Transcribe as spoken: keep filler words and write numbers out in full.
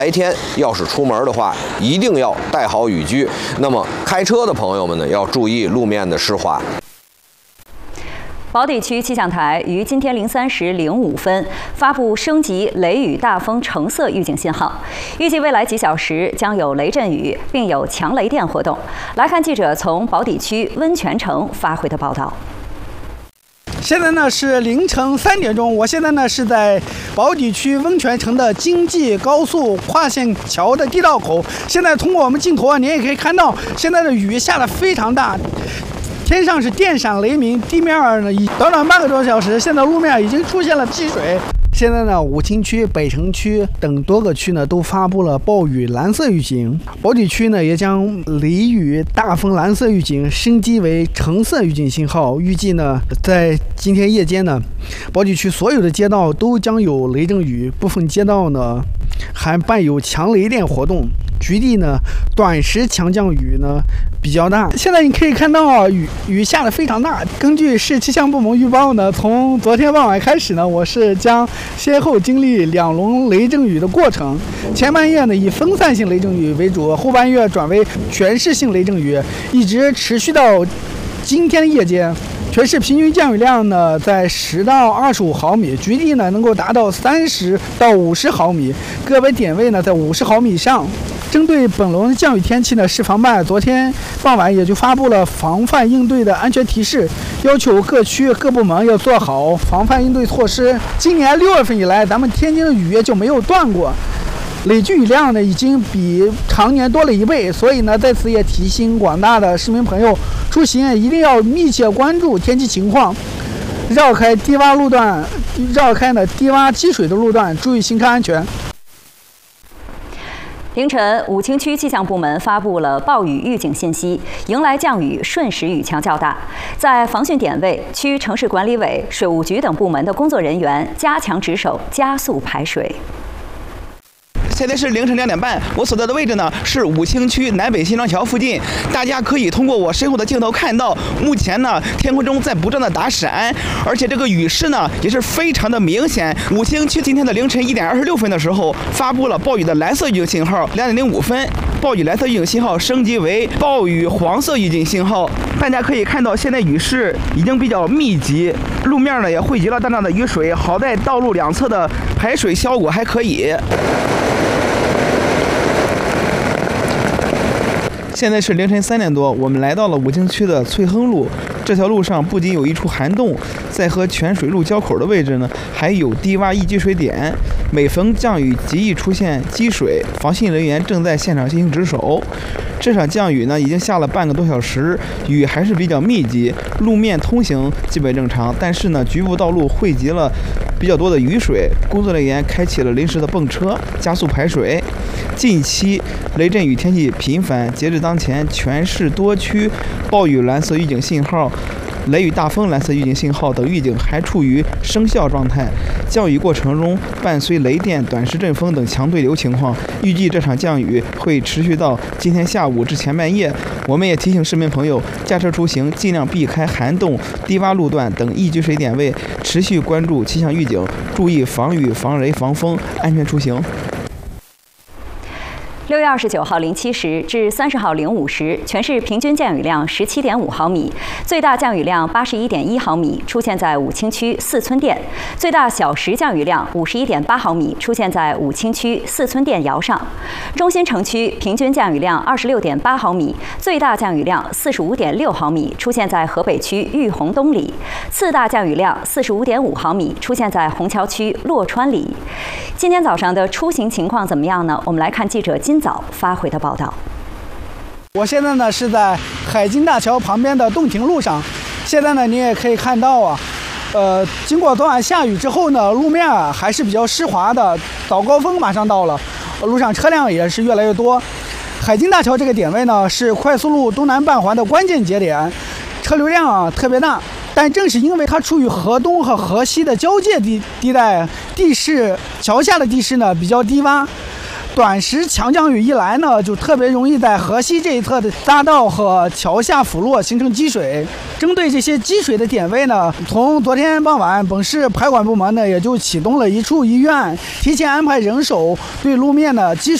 白天要是出门的话，一定要带好雨具。那么开车的朋友们呢，要注意路面的湿滑。 宝坻区气象台于今天零三时零五分发布升级雷雨大风橙色预警信号，预计未来几小时将有雷阵雨，并有强雷电活动。来看记者从宝坻区温泉城发回的报道。 现在呢是凌晨三点钟，我现在呢是在宝坻区温泉城的京济高速跨线桥的地道口。现在通过我们镜头啊，您也可以看到，现在的雨下得非常大。天上是电闪雷鸣，地面呢已短短半个多小时，现在路面已经出现了积水。现在呢，武清区、北城区等多个区呢都发布了暴雨蓝色预警，宝坻区呢也将雷雨大风蓝色预警升级为橙色预警信号。预计呢，在今天夜间呢，宝坻区所有的街道都将有雷阵雨，部分街道呢还伴有强雷电活动。局地呢，短时强降雨呢比较大。现在你可以看到啊，雨雨下得非常大。根据市气象部门预报呢，从昨天傍晚开始呢，我是将先后经历两轮雷阵雨的过程。前半夜呢以分散性雷阵雨为主，后半夜转为全市性雷阵雨，一直持续到今天的夜间。全市平均降雨量呢在十到二十五毫米，局地呢能够达到三十到五十毫米，个别点位呢在五十毫米以上。针对本轮降雨天气呢，市防办昨天傍晚也就发布了防范应对的安全提示，要求各区各部门要做好防范应对措施。今年六月份以来，咱们天津的雨就没有断过，累计雨量呢已经比常年多了一倍，所以呢，在此也提醒广大的市民朋友，出行一定要密切关注天气情况，绕开低洼路段，绕开呢低洼积水的路段，注意行车安全。 凌晨，武清区气象部门发布了暴雨预警信息，迎来降雨瞬时雨强较大。在防汛点位，区城市管理委、水务局等部门的工作人员加强值守，加速排水。 现在是凌晨两点半，我所在的位置呢是武清区南北新庄桥附近。大家可以通过我身后的镜头看到，目前呢天空中在不断的打闪，而且这个雨势呢也是非常的明显。武清区今天的凌晨一点二十六分的时候发布了暴雨的蓝色预警信号，两点零五分，暴雨蓝色预警信号升级为暴雨黄色预警信号。大家可以看到，现在雨势已经比较密集，路面呢也汇集了大量的雨水，好在道路两侧的排水效果还可以。现在是凌晨三点多，我们来到了武清区的翠亨路。这条路上不仅有一处涵洞，在和泉水路交口的位置呢，还有低洼易积水点。每逢降雨，极易出现积水，防汛人员正在现场进行值守。这场降雨呢，已经下了半个多小时，雨还是比较密集，路面通行基本正常，但是呢，局部道路汇集了比较多的雨水，工作人员开启了临时的泵车，加速排水。近期雷阵雨天气频繁，截至当前，全市多区暴雨蓝色预警信号、雷雨大风蓝色预警信号等预警还处于生效状态。降雨过程中伴随雷电、短时阵风等强对流情况，预计这场降雨会持续到今天下午至前半夜。我们也提醒市民朋友，驾车出行尽量避开涵洞、低洼路段等易积水点位，持续关注气象预警，注意防雨、防雷、防风，安全出行。 六月二十九号零七时至三十号零五时，全市平均降雨量十七点五毫米，最大降雨量八十一点一毫米，出现在武清区四村店；最大小时降雨量五十一点八毫米，出现在武清区四村店窑上。中心城区平均降雨量二十六点八毫米，最大降雨量四十五点六毫米，出现在河北区玉洪东里；次大降雨量四十五点五毫米，出现在虹桥区洛川里。今天早上的出行情况怎么样呢？我们来看记者今早发回的报道。 我现在呢是在海津大桥旁边的洞庭路上，现在呢你也可以看到啊，呃，经过昨晚下雨之后呢，路面啊还是比较湿滑的，早高峰马上到了，路上车辆也是越来越多。海津大桥这个点位呢是快速路东南半环的关键节点，车流量啊特别大。但正是因为它处于河东和河西的交界地地带，地势桥下的地势呢比较低洼， 短时强降雨一来呢，就特别容易在河西这一侧的大道和桥下腐落，形成积水。针对这些积水的点位呢，从昨天傍晚，本市排管部门呢也就启动了一处医院，提前安排人手对路面呢积水